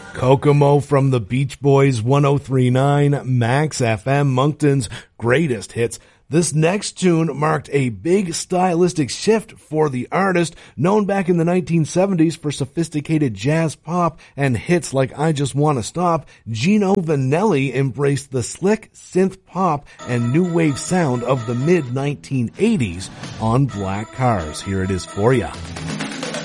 Kokomo from the Beach Boys, 103.9 Max FM, Moncton's greatest hits. This next tune marked a big stylistic shift for the artist, known back in the 1970s for sophisticated jazz pop and hits like I Just Wanna Stop. Gino Vanelli embraced the slick synth pop and new wave sound of the mid-1980s on Black Cars. Here it is for ya.